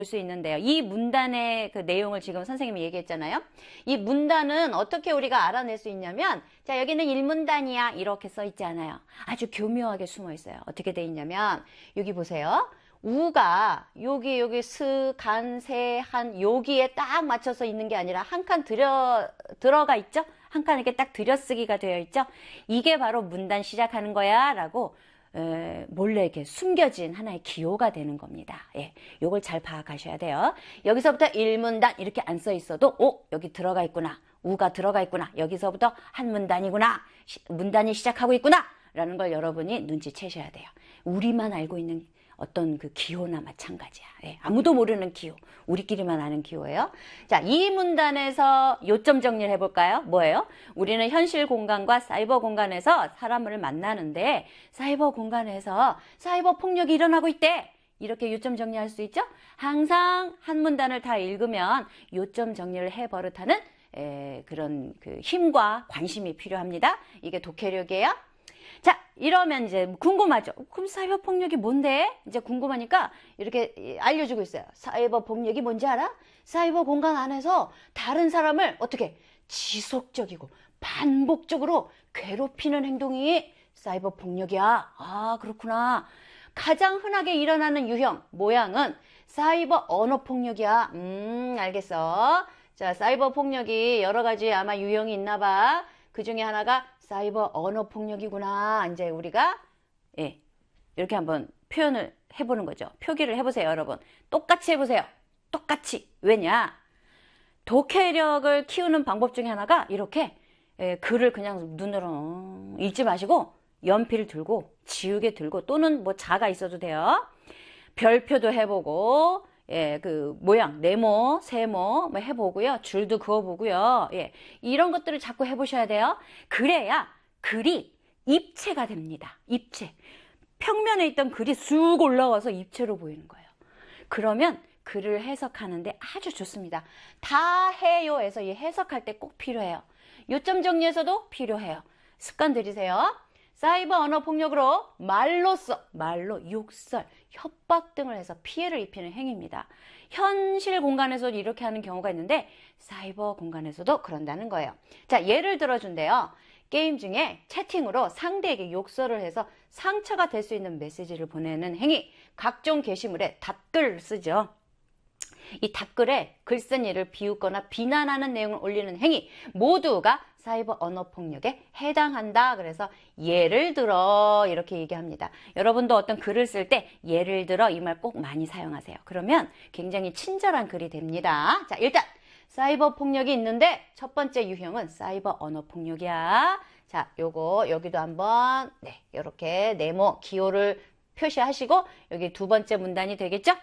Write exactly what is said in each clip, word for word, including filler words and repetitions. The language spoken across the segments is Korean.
수 있는데요. 이 문단의 그 내용을 지금 선생님이 얘기했잖아요. 이 문단은 어떻게 우리가 알아낼 수 있냐면, 자, 여기는 일문단이야 이렇게 써 있지 않아요. 아주 교묘하게 숨어 있어요. 어떻게 돼 있냐면, 여기 보세요. 우가 여기 여기 스, 간, 세, 한 여기에 딱 맞춰서 있는 게 아니라 한 칸 들여 들어가 있죠. 한 칸 이렇게 딱 들여쓰기가 되어 있죠. 이게 바로 문단 시작하는 거야 라고 에, 몰래 이렇게 숨겨진 하나의 기호가 되는 겁니다. 예, 요걸 잘 파악하셔야 돼요. 여기서부터 일문단 이렇게 안 써 있어도 오, 여기 들어가 있구나. 우가 들어가 있구나. 여기서부터 한 문단이구나. 시, 문단이 시작하고 있구나. 라는 걸 여러분이 눈치채셔야 돼요. 우리만 알고 있는 어떤 그 기호나 마찬가지야. 예, 아무도 모르는 기호. 우리끼리만 아는 기호예요. 자, 이 문단에서 요점 정리를 해볼까요? 뭐예요? 우리는 현실 공간과 사이버 공간에서 사람을 만나는데 사이버 공간에서 사이버 폭력이 일어나고 있대. 이렇게 요점 정리할 수 있죠? 항상 한 문단을 다 읽으면 요점 정리를 해 버릇하는 에, 그런 그 힘과 관심이 필요합니다. 이게 독해력이에요. 자, 이러면 이제 궁금하죠? 그럼 사이버 폭력이 뭔데? 이제 궁금하니까 이렇게 알려주고 있어요. 사이버 폭력이 뭔지 알아? 사이버 공간 안에서 다른 사람을 어떻게 지속적이고 반복적으로 괴롭히는 행동이 사이버 폭력이야. 아, 그렇구나. 가장 흔하게 일어나는 유형, 모양은 사이버 언어 폭력이야. 음, 알겠어. 자, 사이버 폭력이 여러 가지 아마 유형이 있나 봐. 그 중에 하나가 사이버 언어 폭력이구나. 이제 우리가 예, 이렇게 한번 표현을 해보는 거죠. 표기를 해보세요, 여러분. 똑같이 해보세요. 똑같이. 왜냐? 독해력을 키우는 방법 중에 하나가 이렇게 예, 글을 그냥 눈으로 읽지 마시고 연필 들고 지우개 들고 또는 뭐 자가 있어도 돼요. 별표도 해보고 예, 그 모양, 네모, 세모 뭐 해보고요. 줄도 그어보고요. 예, 이런 것들을 자꾸 해보셔야 돼요. 그래야 글이 입체가 됩니다. 입체. 평면에 있던 글이 쑥 올라와서 입체로 보이는 거예요. 그러면 글을 해석하는데 아주 좋습니다. 다 해요에서 이 해석할 때 꼭 필요해요. 요점 정리에서도 필요해요. 습관 들이세요. 사이버 언어 폭력으로 말로써, 말로 욕설, 협박 등을 해서 피해를 입히는 행위입니다. 현실 공간에서도 이렇게 하는 경우가 있는데 사이버 공간에서도 그런다는 거예요. 자, 예를 들어준대요. 게임 중에 채팅으로 상대에게 욕설을 해서 상처가 될 수 있는 메시지를 보내는 행위, 각종 게시물에 답글을 쓰죠. 이 답글에 글쓴이를 비웃거나 비난하는 내용을 올리는 행위 모두가 사이버 언어 폭력에 해당한다. 그래서 예를 들어 이렇게 얘기합니다. 여러분도 어떤 글을 쓸 때 예를 들어 이 말 꼭 많이 사용하세요. 그러면 굉장히 친절한 글이 됩니다. 자, 일단 사이버 폭력이 있는데 첫 번째 유형은 사이버 언어 폭력이야. 자, 요거 여기도 한번 네, 이렇게 네모 기호를 표시하시고 여기 두 번째 문단이 되겠죠?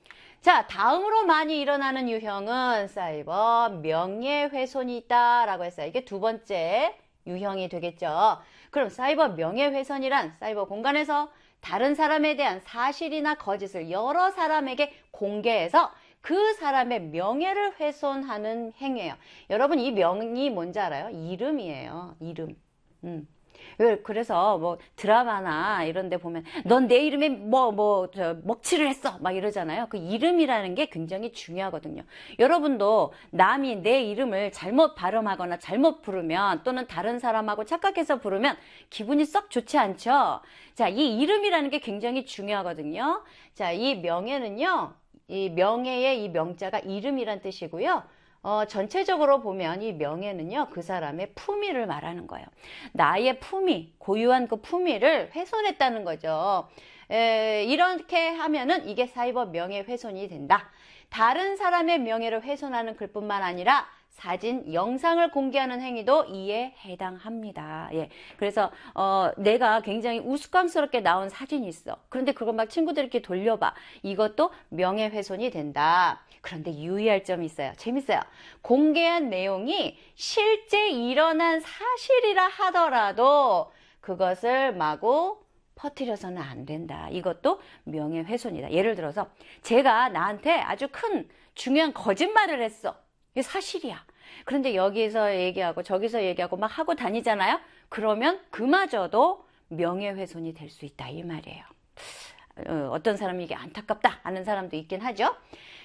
자, 다음으로 많이 일어나는 유형은 사이버 명예훼손이 있다라고 했어요. 이게 두 번째 유형이 되겠죠. 그럼 사이버 명예훼손이란 사이버 공간에서 다른 사람에 대한 사실이나 거짓을 여러 사람에게 공개해서 그 사람의 명예를 훼손하는 행위예요. 여러분, 이 명이 뭔지 알아요? 이름이에요. 이름. 음. 그래서 뭐 드라마나 이런 데 보면 넌 내 이름에 뭐 뭐 먹칠을 했어 막 이러잖아요. 그 이름이라는 게 굉장히 중요하거든요. 여러분도 남이 내 이름을 잘못 발음하거나 잘못 부르면 또는 다른 사람하고 착각해서 부르면 기분이 썩 좋지 않죠. 자, 이 이름이라는 게 굉장히 중요하거든요. 자, 이 명예는요, 이 명예의 이 명자가 이름이란 뜻이고요. 어, 전체적으로 보면 이 명예는요, 그 사람의 품위를 말하는 거예요. 나의 품위, 고유한 그 품위를 훼손했다는 거죠. 에, 이렇게 하면은 이게 사이버 명예훼손이 된다. 다른 사람의 명예를 훼손하는 글뿐만 아니라 사진, 영상을 공개하는 행위도 이에 해당합니다. 예. 그래서, 어, 내가 굉장히 우스꽝스럽게 나온 사진이 있어. 그런데 그걸 막 친구들끼리 돌려봐. 이것도 명예훼손이 된다. 그런데 유의할 점이 있어요. 재밌어요. 공개한 내용이 실제 일어난 사실이라 하더라도 그것을 마구 퍼뜨려서는 안 된다. 이것도 명예훼손이다. 예를 들어서 제가 나한테 아주 큰 중요한 거짓말을 했어. 이게 사실이야. 그런데 여기서 얘기하고 저기서 얘기하고 막 하고 다니잖아요. 그러면 그마저도 명예훼손이 될 수 있다 이 말이에요. 어떤 사람이 이게 안타깝다 하는 사람도 있긴 하죠.